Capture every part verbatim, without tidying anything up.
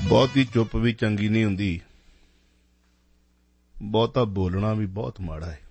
ਬਹੁਤੀ ਚੁੱਪ ਵੀ ਚੰਗੀ ਨਹੀਂ ਹੁੰਦੀ, ਬਹੁਤਾ ਬੋਲਣਾ ਵੀ ਬਹੁਤ ਮਾੜਾ ਹੈ।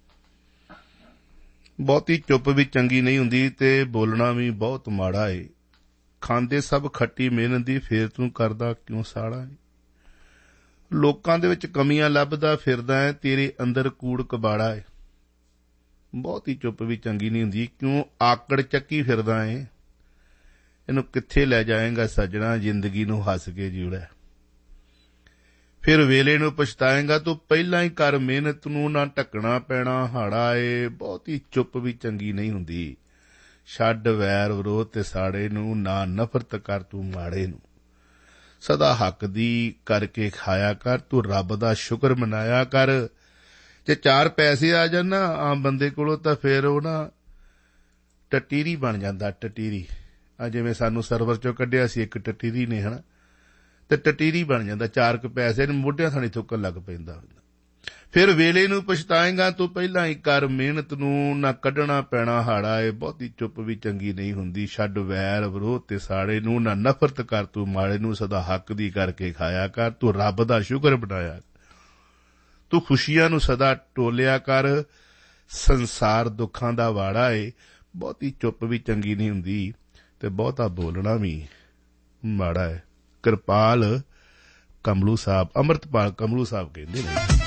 ਬਹੁਤੀ ਚੁੱਪ ਵੀ ਚੰਗੀ ਨਹੀਂ ਹੁੰਦੀ ਤੇ ਬੋਲਣਾ ਵੀ ਬਹੁਤ ਮਾੜਾ ਹੈ। ਖਾਂਦੇ ਸਭ ਖੱਟੀ ਮਿਹਨਤ ਦੀ, ਫੇਰ ਤੂੰ ਕਰਦਾ ਕਿਉਂ ਸਾੜਾ ਹੈ। ਲੋਕਾਂ ਦੇ ਵਿੱਚ ਕਮੀਆਂ ਲੱਭਦਾ ਫਿਰਦਾ ਹੈ, ਤੇਰੇ ਅੰਦਰ ਕੂੜ ਕਬਾੜਾ ਹੈ। ਬਹੁਤੀ ਚੁੱਪ ਵੀ ਚੰਗੀ ਨਹੀਂ ਹੁੰਦੀ, ਕਿਉਂ ਆਕੜ ਚੱਕੀ ਫਿਰਦਾ ਹੈ। ਇਹਨੂੰ ਕਿੱਥੇ ਲੈ ਜਾਏਗਾ ਸੱਜਣਾ, ਜ਼ਿੰਦਗੀ ਨੂੰ ਹੱਸ ਕੇ ਜਿਉੜਾ। ਫਿਰ ਵੇਲੇ ਨੂੰ ਪਛਤਾਏਗਾ, ਤੂੰ ਪਹਿਲਾਂ ਹੀ ਕਰ ਮਿਹਨਤ ਨੂੰ, ਨਾ ਢੱਕਣਾ ਪੈਣਾ ਹਾੜਾ ਏ। ਬਹੁਤੀ ਚੁੱਪ ਵੀ ਚੰਗੀ ਨਹੀਂ ਹੁੰਦੀ, ਛੱਡ ਵੈਰ ਵਿਰੋਧ ਤੇ ਸਾੜੇ ਨੂੰ, ਨਾ ਨਫ਼ਰਤ ਕਰ ਤੂੰ ਮਾੜੇ ਨੂੰ। ਸਦਾ ਹੱਕ ਦੀ ਕਰਕੇ ਖਾਇਆ ਕਰ, ਤੂੰ ਰੱਬ ਦਾ ਸ਼ੁਕਰ ਮਨਾਇਆ ਕਰ। ਜੇ ਚਾਰ ਪੈਸੇ ਆ ਜਾਣ ਨਾ ਆਮ ਬੰਦੇ ਕੋਲੋਂ ਤਾਂ ਫਿਰ ਉਹ ਨਾ ਟਟੀਰੀ ਬਣ ਜਾਂਦਾ, ਟਟੀਰੀ। ਆ ਜਿਵੇਂ ਸਾਨੂੰ ਸਰਵਰ ਚੋਂ ਕੱਢਿਆ ਸੀ ਇੱਕ ਟਟੀਰੀ ਨੇ, ਹੈ ਨਾ, ਤੇ ਟਟੀਰੀ ਬਣ ਜਾਂਦਾ। ਚਾਰ ਕੁ ਪੈਸੇ ਨੂੰ ਮੋਢਿਆਂ ਥਾਣੀ ਥੁੱਕਣ ਲੱਗ ਪੈਂਦਾ ਹੁੰਦਾ। ਫਿਰ ਵੇਲੇ ਨੂੰ ਪਛਤਾਏਗਾ, ਤੂੰ ਪਹਿਲਾਂ ਹੀ ਕਰ ਮਿਹਨਤ ਨੂੰ, ਨਾ ਕੱਢਣਾ ਪੈਣਾ ਹਾੜਾ ਏ। ਬਹੁਤੀ ਚੁੱਪ ਵੀ ਚੰਗੀ ਨਹੀਂ ਹੁੰਦੀ, ਛੱਡ ਵੈਰ ਵਿਰੋਧ ਤੇ ਸਾੜੇ ਨੂੰ, ਨਾ ਨਫ਼ਰਤ ਕਰ ਤੂੰ ਮਾੜੇ ਨੂੰ। ਸਦਾ ਹੱਕ ਦੀ ਕਰਕੇ ਖਾਇਆ ਕਰ, ਤੂੰ ਰੱਬ ਦਾ ਸ਼ੁਕਰ ਬਣਾਇਆ। ਤੂੰ ਖੁਸ਼ੀਆਂ ਨੂੰ ਸਦਾ ਟੋਲਿਆ ਕਰ, ਸੰਸਾਰ ਦੁੱਖਾਂ ਦਾ ਵਾੜਾ ਏ। ਬਹੁਤੀ ਚੁੱਪ ਵੀ ਚੰਗੀ ਨਹੀਂ ਹੁੰਦੀ ਤੇ ਬਹੁਤਾ ਬੋਲਣਾ ਵੀ ਮਾੜਾ ਹੈ। ਕਿਰਪਾਲ ਕਮਲੂ ਸਾਹਿਬ, ਅੰਮ੍ਰਿਤਪਾਲ ਕਮਲੂ ਸਾਹਿਬ ਕਹਿੰਦੇ ਨੇ।